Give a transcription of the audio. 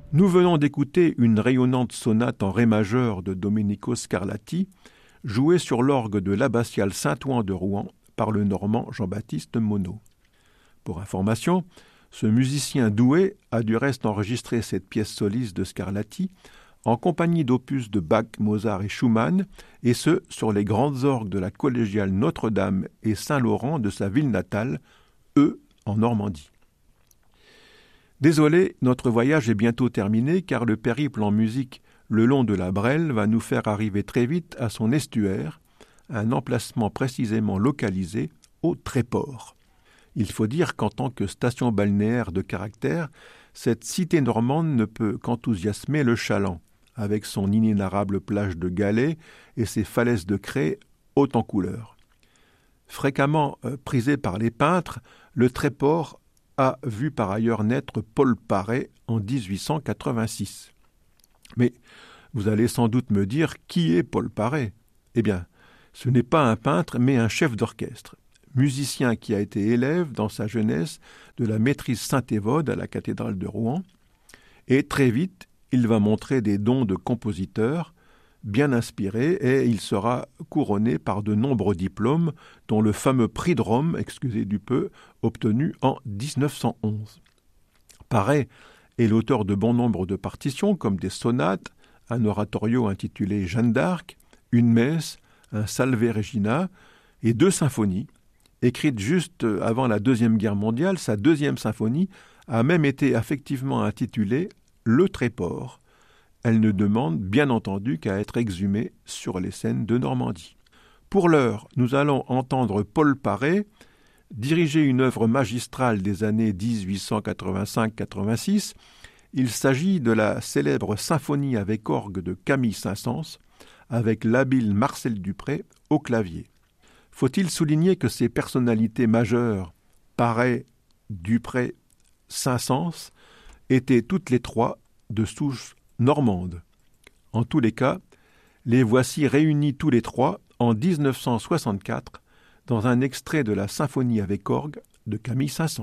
Nous venons d'écouter une rayonnante sonate en ré majeur de Domenico Scarlatti, jouée sur l'orgue de l'abbatiale Saint-Ouen de Rouen par le Normand Jean-Baptiste Monod. Pour information, ce musicien doué a du reste enregistré cette pièce soliste de Scarlatti en compagnie d'opus de Bach, Mozart et Schumann, et ce, sur les grandes orgues de la collégiale Notre-Dame et Saint-Laurent de sa ville natale, en Normandie. Désolé, notre voyage est bientôt terminé car le périple en musique le long de la Brelle va nous faire arriver très vite à son estuaire, un emplacement précisément localisé au Tréport. Il faut dire qu'en tant que station balnéaire de caractère, cette cité normande ne peut qu'enthousiasmer le chaland, avec son inénarrable plage de galets et ses falaises de craie hautes en couleurs. Fréquemment prisé par les peintres, le Tréport a vu par ailleurs naître Paul Paré en 1886. Mais vous allez sans doute me dire qui est Paul Paré ? Eh bien, ce n'est pas un peintre, mais un chef d'orchestre, musicien qui a été élève dans sa jeunesse de la maîtrise Saint-Évode à la cathédrale de Rouen, et très vite, il va montrer des dons de compositeur bien inspirés et il sera couronné par de nombreux diplômes, dont le fameux prix de Rome, excusez du peu, obtenu en 1911. Paré est l'auteur de bon nombre de partitions, comme des sonates, un oratorio intitulé Jeanne d'Arc, une messe, un Salve Regina et 2 symphonies. Écrite juste avant la Deuxième Guerre mondiale, sa 2e symphonie a même été affectivement intitulée « Le Tréport ». Elle ne demande bien entendu qu'à être exhumée sur les scènes de Normandie. Pour l'heure, nous allons entendre Paul Paré diriger une œuvre magistrale des années 1885-86. Il s'agit de la célèbre symphonie avec orgue de Camille Saint-Saëns, avec l'habile Marcel Dupré au clavier. Faut-il souligner que ces personnalités majeures, Paré, Dupré, Saint-Saëns, étaient toutes les 3 de souche normande. En tous les cas, les voici réunis tous les 3 en 1964 dans un extrait de la symphonie avec orgue de Camille Saint-Saëns.